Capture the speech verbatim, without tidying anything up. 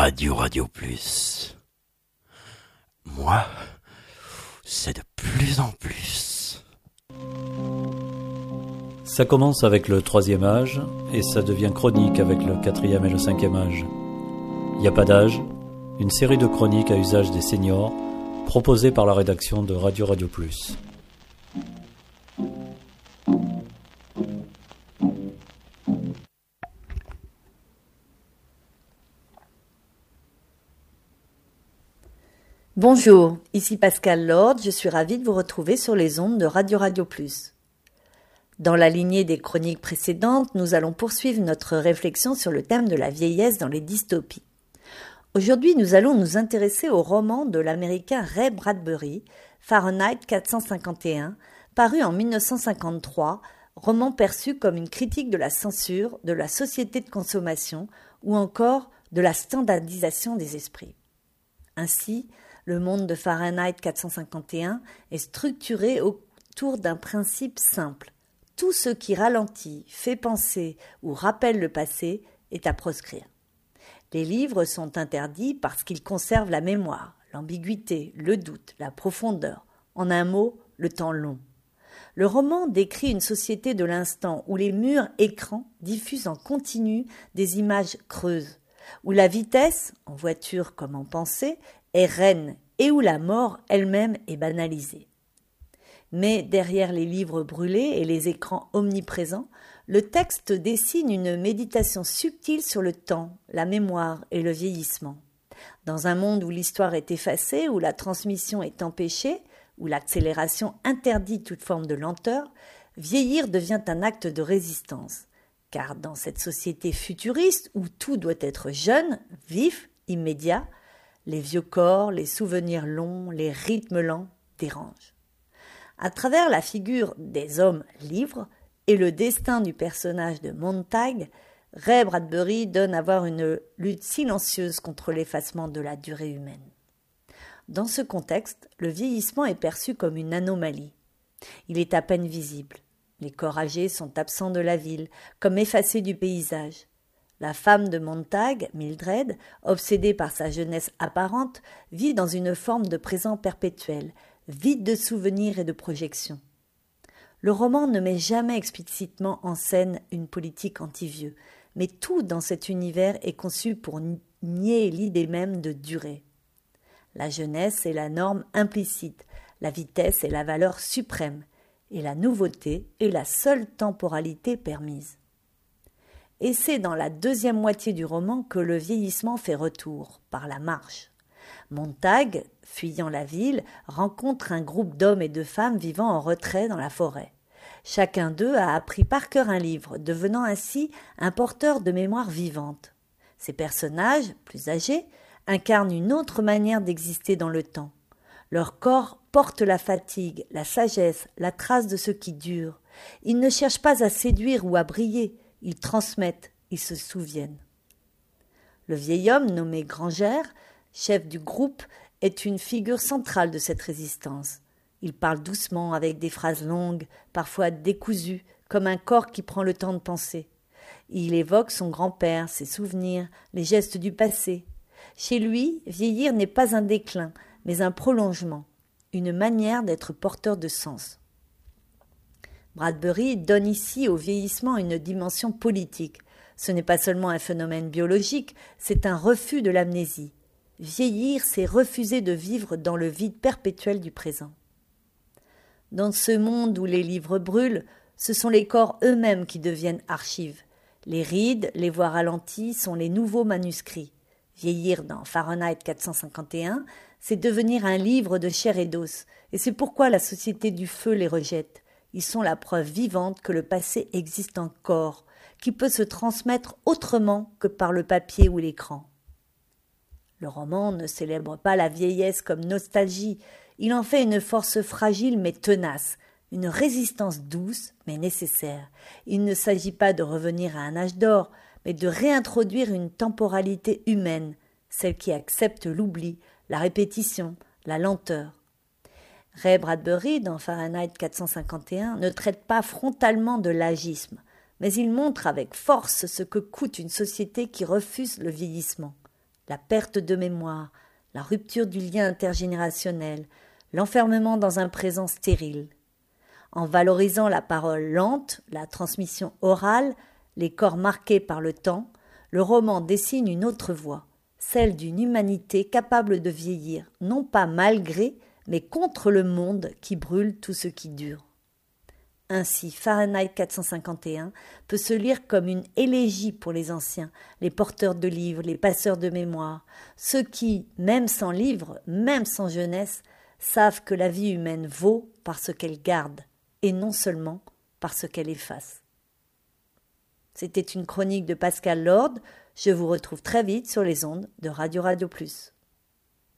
Radio Radio Plus. Moi, c'est de plus en plus. Ça commence avec le troisième âge et ça devient chronique avec le quatrième et le cinquième âge. Il n'y a pas d'âge, une série de chroniques à usage des seniors proposée par la rédaction de Radio Radio Plus. Bonjour, ici Pascal Lord, je suis ravie de vous retrouver sur les ondes de Radio Radio Plus. Dans la lignée des chroniques précédentes, nous allons poursuivre notre réflexion sur le thème de la vieillesse dans les dystopies. Aujourd'hui, nous allons nous intéresser au roman de l'américain Ray Bradbury, Fahrenheit quatre cent cinquante et un, paru en mille neuf cent cinquante-trois, roman perçu comme une critique de la censure, de la société de consommation ou encore de la standardisation des esprits. Ainsi, le monde de Fahrenheit quatre cent cinquante et un est structuré autour d'un principe simple. Tout ce qui ralentit, fait penser ou rappelle le passé est à proscrire. Les livres sont interdits parce qu'ils conservent la mémoire, l'ambiguïté, le doute, la profondeur, en un mot, le temps long. Le roman décrit une société de l'instant où les murs écrans diffusent en continu des images creuses, où la vitesse, en voiture comme en pensée, est reine et où la mort elle-même est banalisée. Mais derrière les livres brûlés et les écrans omniprésents, le texte dessine une méditation subtile sur le temps, la mémoire et le vieillissement. Dans un monde où l'histoire est effacée, où la transmission est empêchée, où l'accélération interdit toute forme de lenteur, vieillir devient un acte de résistance. Car dans cette société futuriste où tout doit être jeune, vif, immédiat, les vieux corps, les souvenirs longs, les rythmes lents dérangent. À travers la figure des hommes livres et le destin du personnage de Montag, Ray Bradbury donne à voir une lutte silencieuse contre l'effacement de la durée humaine. Dans ce contexte, le vieillissement est perçu comme une anomalie. Il est à peine visible. Les corps âgés sont absents de la ville, comme effacés du paysage. La femme de Montag, Mildred, obsédée par sa jeunesse apparente, vit dans une forme de présent perpétuel, vide de souvenirs et de projections. Le roman ne met jamais explicitement en scène une politique anti-vieux, mais tout dans cet univers est conçu pour nier l'idée même de durée. La jeunesse est la norme implicite, la vitesse est la valeur suprême, et la nouveauté est la seule temporalité permise. Et c'est dans la deuxième moitié du roman que le vieillissement fait retour, par la marche. Montag, fuyant la ville, rencontre un groupe d'hommes et de femmes vivant en retrait dans la forêt. Chacun d'eux a appris par cœur un livre, devenant ainsi un porteur de mémoire vivante. Ces personnages, plus âgés, incarnent une autre manière d'exister dans le temps. Leur corps porte la fatigue, la sagesse, la trace de ce qui dure. Ils ne cherchent pas à séduire ou à briller. Ils transmettent, ils se souviennent. Le vieil homme nommé Granger, chef du groupe, est une figure centrale de cette résistance. Il parle doucement avec des phrases longues, parfois décousues, comme un corps qui prend le temps de penser. Il évoque son grand-père, ses souvenirs, les gestes du passé. Chez lui, vieillir n'est pas un déclin, mais un prolongement, une manière d'être porteur de sens. Bradbury donne ici au vieillissement une dimension politique. Ce n'est pas seulement un phénomène biologique, c'est un refus de l'amnésie. Vieillir, c'est refuser de vivre dans le vide perpétuel du présent. Dans ce monde où les livres brûlent, ce sont les corps eux-mêmes qui deviennent archives. Les rides, les voix ralenties sont les nouveaux manuscrits. Vieillir dans Fahrenheit quatre cent cinquante et un, c'est devenir un livre de chair et d'os, et c'est pourquoi la société du feu les rejette. Ils sont la preuve vivante que le passé existe encore, qui peut se transmettre autrement que par le papier ou l'écran. Le roman ne célèbre pas la vieillesse comme nostalgie, il en fait une force fragile mais tenace, une résistance douce mais nécessaire. Il ne s'agit pas de revenir à un âge d'or, mais de réintroduire une temporalité humaine, celle qui accepte l'oubli, la répétition, la lenteur. Ray Bradbury, dans Fahrenheit quatre cent cinquante et un, ne traite pas frontalement de l'âgisme, mais il montre avec force ce que coûte une société qui refuse le vieillissement. la perte de mémoire, la rupture du lien intergénérationnel, l'enfermement dans un présent stérile. En valorisant la parole lente, la transmission orale, les corps marqués par le temps, le roman dessine une autre voie, celle d'une humanité capable de vieillir, non pas malgré, mais contre le monde qui brûle tout ce qui dure. Ainsi, Fahrenheit quatre cent cinquante et un peut se lire comme une élégie pour les anciens, les porteurs de livres, les passeurs de mémoire, ceux qui, même sans livres, même sans jeunesse, savent que la vie humaine vaut par ce qu'elle garde, et non seulement par ce qu'elle efface. C'était une chronique de Pascal Lord. Je vous retrouve très vite sur les ondes de Radio Radio Plus.